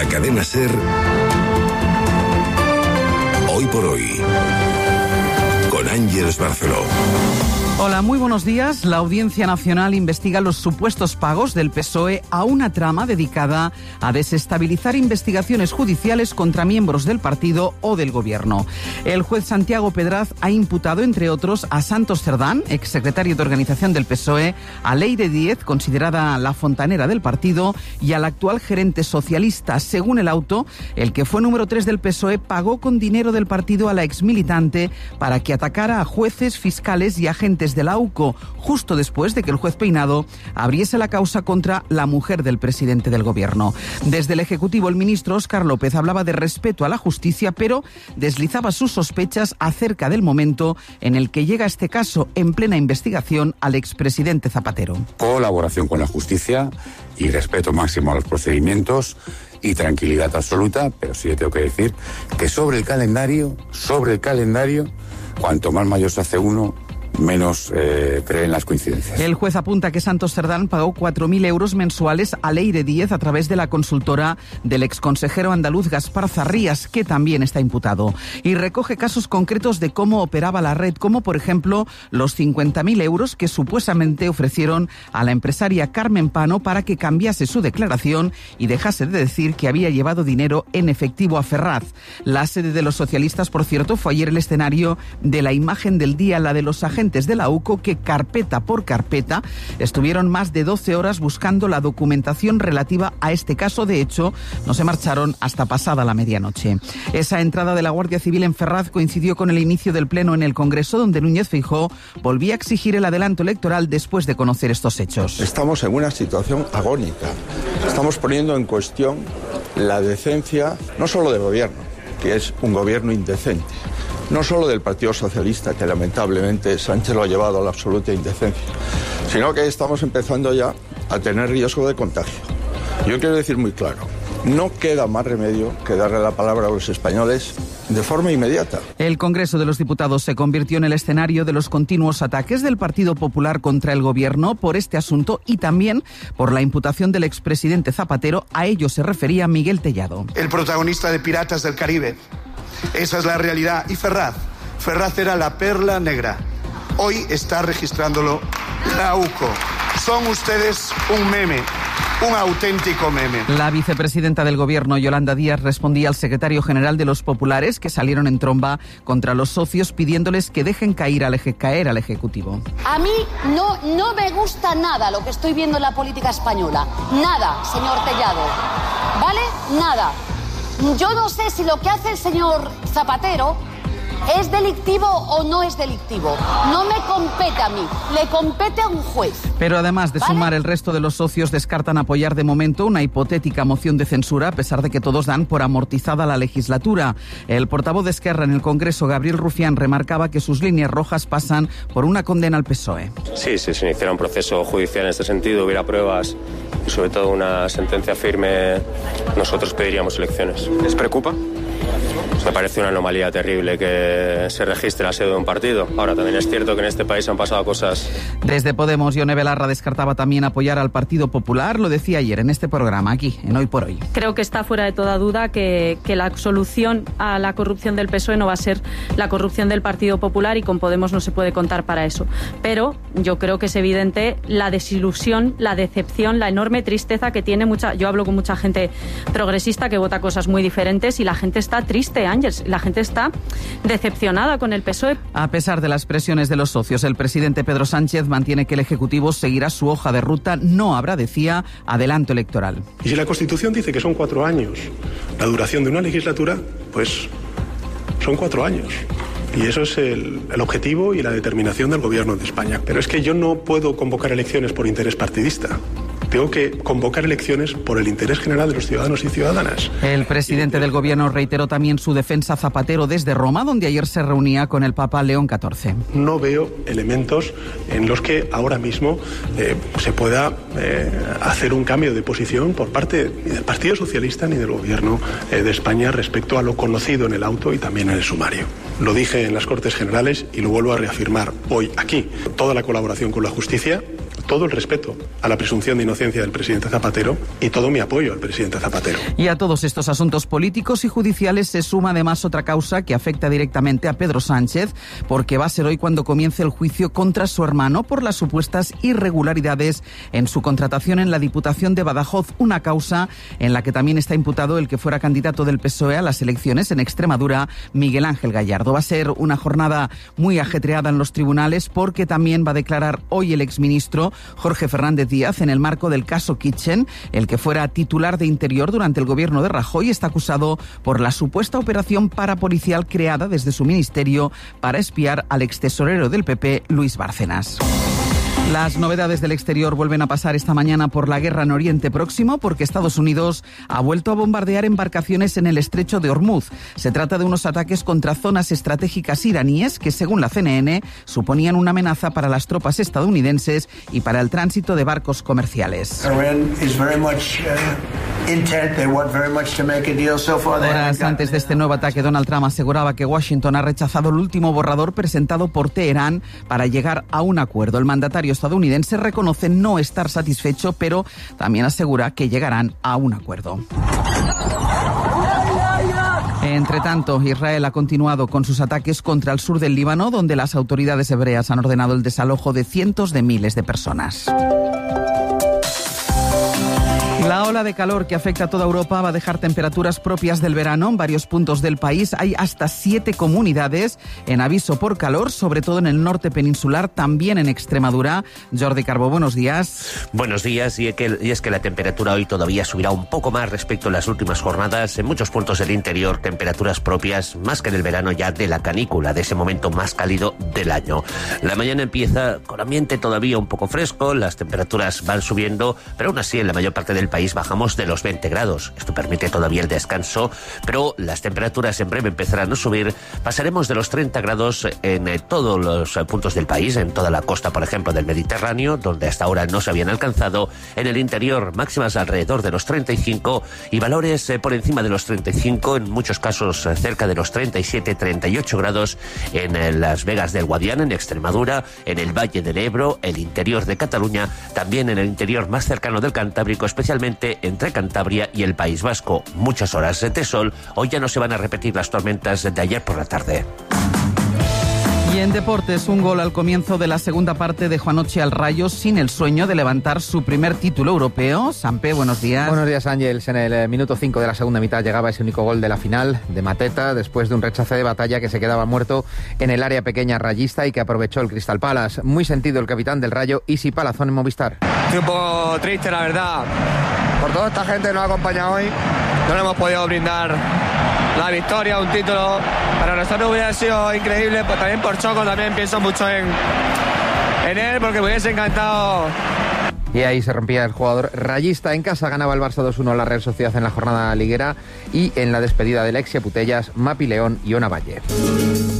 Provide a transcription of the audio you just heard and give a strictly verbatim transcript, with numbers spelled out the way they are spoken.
la cadena SER, Hoy por Hoy, con Ángeles Barceló. Hola, muy buenos días. La Audiencia Nacional investiga los supuestos pagos del P S O E a una trama dedicada a desestabilizar investigaciones judiciales contra miembros del partido o del gobierno. El juez Santiago Pedraz ha imputado, entre otros, a Santos Cerdán, exsecretario de organización del P S O E, a Leire Díez, considerada la fontanera del partido, y al actual gerente socialista. Según el auto, el que fue número tres del P S O E pagó con dinero del partido a la exmilitante para que atacara a jueces, fiscales y agentes de la U C O, justo después de que el juez Peinado abriese la causa contra la mujer del presidente del gobierno. Desde el Ejecutivo, el ministro Óscar López hablaba de respeto a la justicia, pero deslizaba sus sospechas acerca del momento en el que llega este caso en plena investigación al expresidente Zapatero. Colaboración con la justicia y respeto máximo a los procedimientos y tranquilidad absoluta, pero sí le tengo que decir que sobre el calendario, sobre el calendario, cuanto más mayor se hace uno, menos eh, creen las coincidencias. El juez apunta que Santos Cerdán pagó cuatro mil euros mensuales a Leire Díez a través de la consultora del exconsejero andaluz Gaspar Zarrías, que también está imputado. Y recoge casos concretos de cómo operaba la red, como por ejemplo los cincuenta mil euros que supuestamente ofrecieron a la empresaria Carmen Pano para que cambiase su declaración y dejase de decir que había llevado dinero en efectivo a Ferraz. La sede de los socialistas, por cierto, fue ayer el escenario de la imagen del día, la de los agentes de la U C O, que carpeta por carpeta estuvieron más de doce horas buscando la documentación relativa a este caso. De hecho, no se marcharon hasta pasada la medianoche. Esa entrada de la Guardia Civil en Ferraz coincidió con el inicio del pleno en el Congreso, donde Núñez Feijóo volvía a exigir el adelanto electoral después de conocer estos hechos. Estamos en una situación agónica. Estamos poniendo en cuestión la decencia, no solo del gobierno, que es un gobierno indecente, no solo del Partido Socialista, que lamentablemente Sánchez lo ha llevado a la absoluta indecencia, sino que estamos empezando ya a tener riesgo de contagio. Yo quiero decir muy claro, no queda más remedio que darle la palabra a los españoles de forma inmediata. El Congreso de los Diputados se convirtió en el escenario de los continuos ataques del Partido Popular contra el gobierno por este asunto y también por la imputación del expresidente Zapatero. A ello se refería Miguel Tellado. El protagonista de Piratas del Caribe. Esa es la realidad. Y Ferraz, Ferraz era la perla negra. Hoy está registrándolo la U C O. Son ustedes un meme, un auténtico meme. La vicepresidenta del gobierno, Yolanda Díaz, respondía al secretario general de los populares, que salieron en tromba contra los socios pidiéndoles que dejen caer al, eje, caer al Ejecutivo. A mí no, no me gusta nada lo que estoy viendo en la política española. Nada, señor Tellado. ¿Vale? Nada. Yo no sé si lo que hace el señor Zapatero es delictivo o no es delictivo. No me compete a mí, le compete a un juez. Pero además de ¿Vale? sumar, el resto de los socios descartan apoyar de momento una hipotética moción de censura, a pesar de que todos dan por amortizada la legislatura. El portavoz de Esquerra en el Congreso, Gabriel Rufián, remarcaba que sus líneas rojas pasan por una condena al P S O E. Sí, si se iniciara un proceso judicial en este sentido, hubiera pruebas y sobre todo una sentencia firme, nosotros pediríamos elecciones. ¿Les preocupa? Me parece una anomalía terrible que se registre la sede de un partido. Ahora, también es cierto que en este país han pasado cosas. Desde Podemos, Ione Belarra descartaba también apoyar al Partido Popular. Lo decía ayer en este programa, aquí, en Hoy por Hoy. Creo que está fuera de toda duda que, que la solución a la corrupción del P S O E no va a ser la corrupción del Partido Popular, y con Podemos no se puede contar para eso. Pero yo creo que es evidente la desilusión, la decepción, la enorme tristeza que tiene mucha... Yo hablo con mucha gente progresista que vota cosas muy diferentes y la gente está triste, Ángels. La gente está decepcionada con el P S O E. A pesar de las presiones de los socios, el presidente Pedro Sánchez mantiene que el Ejecutivo seguirá su hoja de ruta. No habrá, decía, adelanto electoral. Y si la Constitución dice que son cuatro años la duración de una legislatura, pues son cuatro años. Y eso es el, el objetivo y la determinación del Gobierno de España. Pero es que yo no puedo convocar elecciones por interés partidista. Tengo que convocar elecciones por el interés general de los ciudadanos y ciudadanas. El presidente del Gobierno reiteró también su defensa a Zapatero desde Roma, donde ayer se reunía con el Papa León catorce. No veo elementos en los que ahora mismo eh, se pueda eh, hacer un cambio de posición por parte ni del Partido Socialista ni del Gobierno eh, de España respecto a lo conocido en el auto y también en el sumario. Lo dije en las Cortes Generales y lo vuelvo a reafirmar hoy aquí. Toda la colaboración con la justicia todo el respeto a la presunción de inocencia del presidente Zapatero y todo mi apoyo al presidente Zapatero. Y a todos estos asuntos políticos y judiciales se suma además otra causa que afecta directamente a Pedro Sánchez, porque va a ser hoy cuando comience el juicio contra su hermano por las supuestas irregularidades en su contratación en la Diputación de Badajoz, una causa en la que también está imputado el que fuera candidato del P S O E a las elecciones en Extremadura, Miguel Ángel Gallardo. Va a ser una jornada muy ajetreada en los tribunales porque también va a declarar hoy el exministro Jorge Fernández Díaz en el marco del caso Kitchen. El que fuera titular de Interior durante el gobierno de Rajoy está acusado por la supuesta operación parapolicial creada desde su ministerio para espiar al extesorero del P P, Luis Bárcenas. Las novedades del exterior vuelven a pasar esta mañana por la guerra en Oriente Próximo porque Estados Unidos ha vuelto a bombardear embarcaciones en el estrecho de Hormuz. Se trata de unos ataques contra zonas estratégicas iraníes que, según la C N N, suponían una amenaza para las tropas estadounidenses y para el tránsito de barcos comerciales. Horas antes de este nuevo ataque, Donald Trump aseguraba que Washington ha rechazado el último borrador presentado por Teherán para llegar a un acuerdo. El mandatario estadounidense reconoce no estar satisfecho, pero también asegura que llegarán a un acuerdo. Entre tanto, Israel ha continuado con sus ataques contra el sur del Líbano, donde las autoridades hebreas han ordenado el desalojo de cientos de miles de personas. La ola de calor que afecta a toda Europa va a dejar temperaturas propias del verano en varios puntos del país. Hay hasta siete comunidades en aviso por calor, sobre todo en el norte peninsular, también en Extremadura. Jordi Carbó, buenos días. Buenos días, y es, que, y es que la temperatura hoy todavía subirá un poco más respecto a las últimas jornadas. En muchos puntos del interior, temperaturas propias, más que en el verano ya de la canícula, de ese momento más cálido del año. La mañana empieza con ambiente todavía un poco fresco, las temperaturas van subiendo, pero aún así en la mayor parte del país bajamos de los veinte grados. Esto permite todavía el descanso, pero las temperaturas en breve empezarán a subir. Pasaremos de los treinta grados en eh, todos los eh, puntos del país, en toda la costa, por ejemplo, del Mediterráneo, donde hasta ahora no se habían alcanzado. En el interior, máximas alrededor de los treinta y cinco y valores eh, por encima de los treinta y cinco, en muchos casos eh, cerca de los treinta y siete, treinta y ocho grados en eh, las Vegas del Guadiana, en Extremadura, en el Valle del Ebro, el interior de Cataluña, también en el interior más cercano del Cantábrico, especialmente entre Cantabria y el País Vasco. Muchas horas de sol. Hoy ya no se van a repetir las tormentas de ayer por la tarde. Y en deportes, un gol al comienzo de la segunda parte de Juanoche al Rayo sin el sueño de levantar su primer título europeo. Sampe, buenos días. Buenos días, Ángels. En el minuto cinco de la segunda mitad llegaba ese único gol de la final de Mateta, después de un rechace de batalla que se quedaba muerto en el área pequeña rayista y que aprovechó el Crystal Palace. Muy sentido el capitán del Rayo, Isi Palazón, en Movistar. Estoy un poco triste, la verdad, por toda esta gente que nos ha acompañado hoy. No le hemos podido brindar la victoria, un título. Para nosotros hubiera sido increíble, pues también por Choco, también pienso mucho en, en él, porque me hubiese encantado. Y ahí se rompía el jugador rayista. En casa ganaba el Barça dos uno a la Real Sociedad en la jornada liguera, y en la despedida del Lexia Putellas, Mapi León y Ona Valle.